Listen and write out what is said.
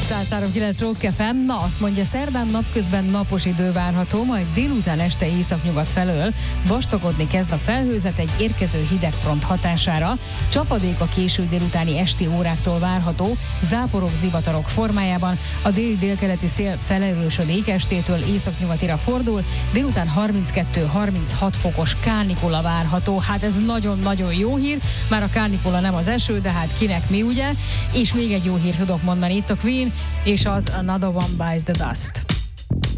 103.9 Rock FM. Na, azt mondja, szerdán napközben napos idő várható, majd délután este északnyugat felől vastagodni kezd a felhőzet egy érkező hidegfront hatására. Csapadék a késő délutáni esti óráktól várható, záporok, zivatarok formájában. A dél-délkeleti szél felerősödik, estétől északnyugatira fordul, délután 32-36 fokos kánikula várható. Hát ez nagyon-nagyon jó hír, már a kánikula nem az eső, de hát kinek mi, ugye? És még egy jó hírt tudok mondani, itt a Queen, és az Another One Bites the Dust.